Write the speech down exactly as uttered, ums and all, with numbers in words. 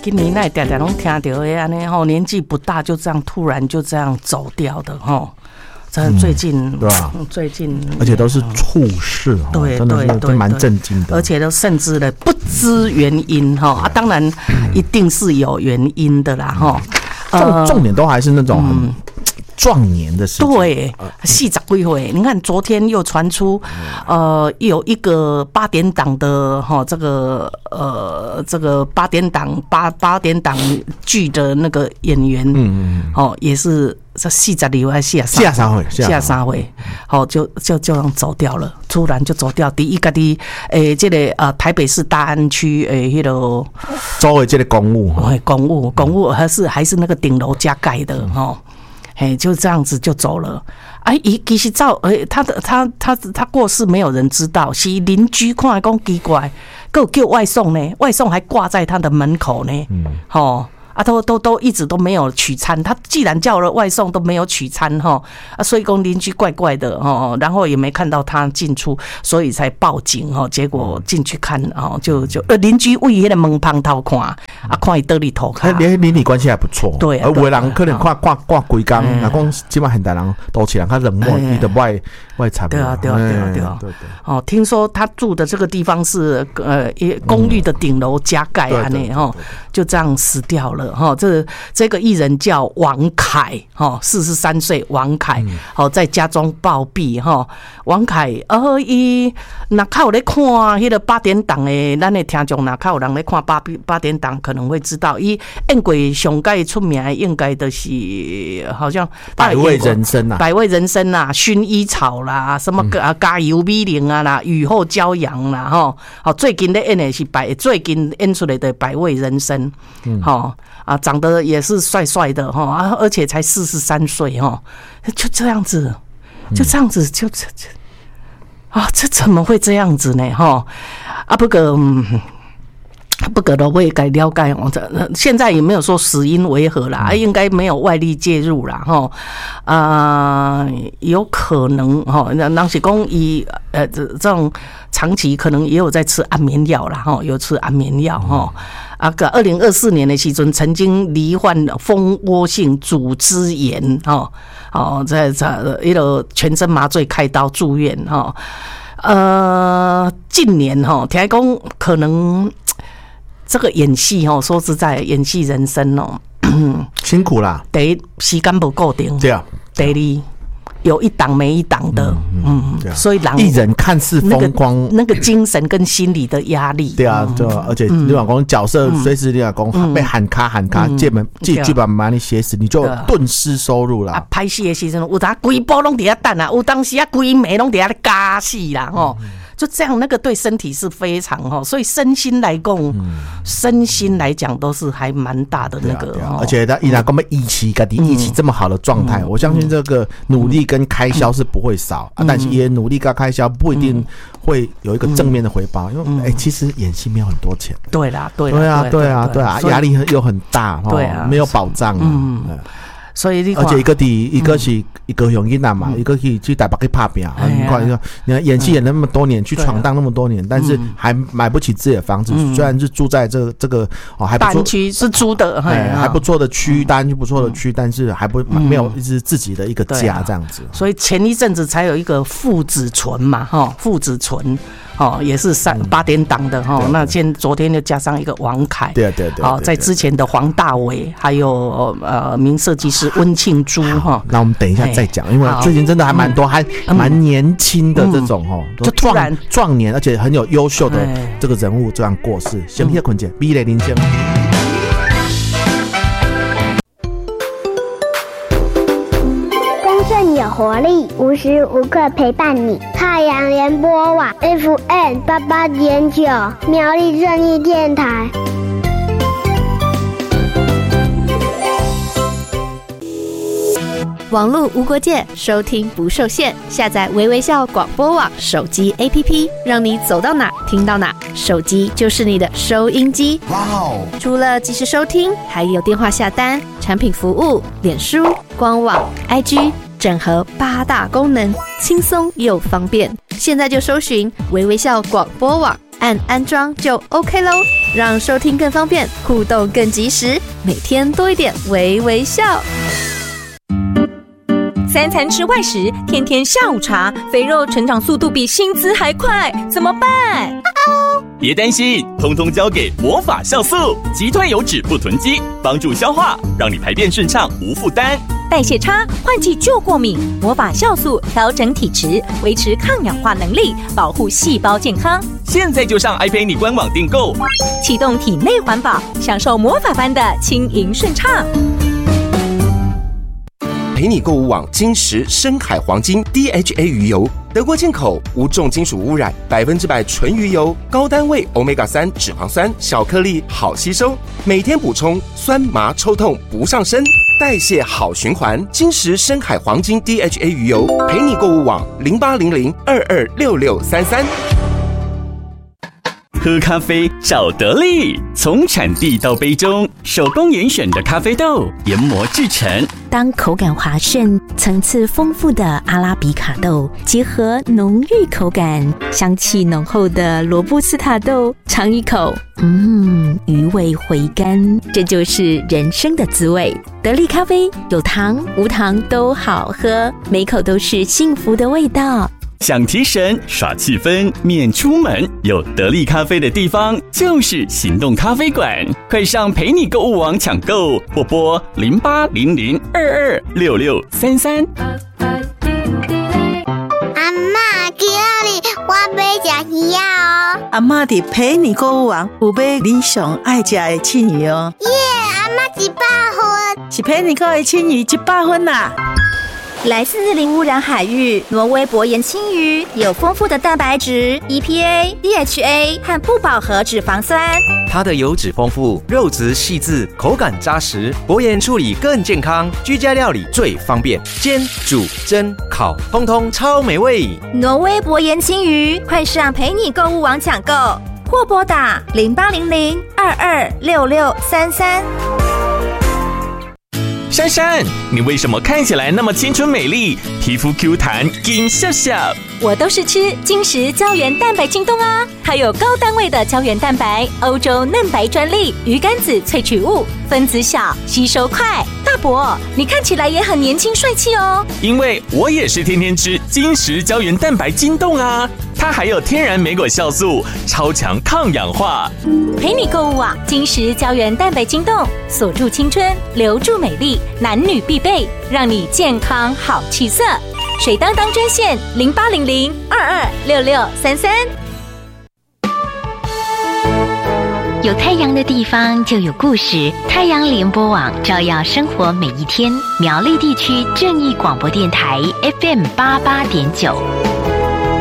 今年那常常拢听到的安尼吼，年纪不大就这样突然就这样走掉的吼。这最近、嗯、对吧？最近而且都是猝逝， 对真的是真蛮震惊的， 而且都甚至呢不知原因哈啊，当然一定是有原因的啦哈。 重重点都还是那种很壮年的事情， 对，四十几岁，你看昨天又传出，呃，有一个八点档的哈，这个呃，这个八点档八八点档剧的那个演员，嗯嗯，哦，也是这四十二还是四十三岁，四十三岁，好，就就就这样走掉了，突然就走掉。第一个的，诶，这个呃台北市大安区诶，迄个周围这个公务， 哎，公务公务还是还是那个顶楼加盖的哈。哎，就这样子就走了。哎，其实照哎，他的他他他过世，没有人知道，是邻居看来讲奇怪，还有叫外送呢，外送还挂在他的门口呢。嗯，吼。啊，都都都一直都没有取餐，他既然叫了外送都没有取餐哈，啊，所以讲邻居怪怪的哈，然后也没看到他进出，所以才报警哈。结果进去看哦，就就呃邻居为那个门旁头看，啊，看伊倒里头看， 连邻里关系还不错。 对， 而有的人可能看挂挂规工，那讲基本很多人都起来，他冷漠，伊的外外产。 对啊，对啊，对啊，对啊。哦，听说他住的这个地方是呃公寓的顶楼加盖啊，那哈就这样死掉了。哈，这这个艺人叫王凯，哈，四十三岁，王凯，好在家中暴毙，哈，王凯，呃，伊那靠咧看迄个八点档的，咱的听众那靠有人咧看八八点档，可能会知道，伊演过上届出名的应该就是好像百味人生啊， 百味人生啊，薰衣草啦，什么啊加油米零啊啦，雨后骄阳啦，哈，好最近咧演的是百，最近演出来的百味人生，嗯，好。啊，长得也是帅帅的哈，啊，而且才四十三岁哈，就这样子，就这样子，就这这啊，这怎么会这样子呢？哈，啊，不过、嗯、不过的我也该了解哦，现在也没有说死因为何啦，应该没有外力介入啦，哈，啊，有可能哈，那是讲以呃这这种长期可能也有在吃安眠药啦，哈，有吃安眠药哈。啊个二零二四年的时阵，曾经罹患蜂窝性组织炎，哦哦，在在一个全身麻醉开刀住院，哈，呃，近年哈，听讲可能这个演戏哈，说实在，演戏人生哦， 辛苦啦， 第一时间不固定， 对啊， 第二。有一档没一档的，嗯，嗯所以艺人看似风光、 那個，那个精神跟心理的压力， 对啊，对啊，而且你老公角色随时你老公被喊卡喊卡，基本基基本把你写死，你就顿失收入啦。 啊，拍戏的时阵，有当规部拢伫遐等啊，有当时啊规暝拢伫遐加戏啦，吼。就这样，那个对身体是非常哈，所以身心来讲，嗯、身心来讲都是还蛮大的那个， 啊啊、而且他依然跟我们一起，跟你一起这么好的状态，嗯、我相信这个努力跟开销是不会少，嗯啊、但是也努力跟开销不一定会有一个正面的回报，嗯、因为哎、嗯欸，其实演戏没有很多钱， 对啦，对对啊，对啊，对啊，压力又很大，对啊，没有保障，嗯。 所以你而且一个第一个是一个用囡仔嘛，一个可以去台北去拍拼。你看，你看演戏演那么多年，去闯荡那么多年，但是还买不起自己的房子。虽然是住在这个这个哦还不错， 单区是租的， 哎还不错的区，单区不错的区，但是还不没有是自己的一个家这样子。 所以前一阵子才有一个父子存嘛，哈，父子存。哦，也是三八点档的哈，那现昨天又加上一个王凯， 对对对， 好，在之前的黄大炜，还有呃名设计师温庆珠哈， 那我们等一下再讲，因为最近真的还蛮多，还蛮年轻的这种哦， 就突然壮年，而且很有优秀的这个人物这样过世，先谢坤姐，美丽林先。 有活力，无时无刻陪伴你。太阳联播网 F M 八八点九，苗栗正义电台。 网络无国界，收听不受限。下载微微笑广播网手机 A P P， 让你走到哪听到哪。手机就是你的收音机。哇哦！除了即时收听，还有电话下单、产品服务、脸书、官网、I G。整合八大功能，轻松又方便。现在就搜寻微微笑广播网，按安装就 OK 咯。 让收听更方便，互动更及时，每天多一点微微笑。 三餐吃外食，天天下午茶，肥肉成长速度比薪资还快，怎么办？ 别担心，通通交给魔法酵素，击退油脂不囤积，帮助消化，让你排便顺畅无负担。 代谢差、换季就过敏，魔法酵素调整体质，维持抗氧化能力，保护细胞健康。 现在就上爱陪你官网订购， 启动体内环保，享受魔法般的轻盈顺畅。 陪你购物网金石深海黄金 D H A 鱼油，德国进口，无重金属污染，百分之百纯鱼油，高单位 欧米伽三 脂肪酸，小颗粒，好吸收，每天补充，酸麻抽痛不上身，代谢好循环。金石深海黄金 D H A 鱼油，陪你购物网零八零零二二六六三三。 喝咖啡找得力，从产地到杯中，手工严选的咖啡豆研磨制成。 当口感滑顺、层次丰富的阿拉比卡豆结合浓郁口感、香气浓厚的罗布斯塔豆，尝一口，嗯，余味回甘，这就是人生的滋味。得力咖啡有糖无糖都好喝，每口都是幸福的味道。 想提神耍气氛免出门，有得力咖啡的地方就是行动咖啡馆，快上陪你购物网抢购，或拨零八零零二二六六三三。 阿嬷，今日我要吃鱼啊！ 阿嬷伫陪你购物网有买你上爱吃的青鱼哦。 耶，阿嬷一百分， 是陪你购的青鱼一百分啦。 来自零污染海域，挪威薄盐青鱼有丰富的蛋白质、E P A、D H A 和不饱和脂肪酸。 它的油脂丰富，肉质细致，口感扎实，薄盐处理更健康，居家料理最方便，煎、煮、蒸、烤，通通超美味。 挪威薄盐青鱼，快上陪你购物网抢购，或拨打零八零零二二六六三三。 珊珊，你为什么看起来那么青春美丽，皮肤 Q 弹，金笑笑？ 我都是吃金石胶原蛋白晶冻啊，它有高单位的胶原蛋白，欧洲嫩白专利，鱼肝子萃取物，分子小，吸收快。大伯，你看起来也很年轻帅气哦。 因为我也是天天吃金石胶原蛋白晶冻啊，它还有天然莓果酵素，超强抗氧化。 陪你购物网金石胶原蛋白晶冻，锁住青春，留住美丽，男女必备，让你健康好气色。水当当专线零八零零二二六六三三。 有太阳的地方就有故事，太阳联播网照耀生活每一天。苗栗地区正义广播电台 F M 八八点九。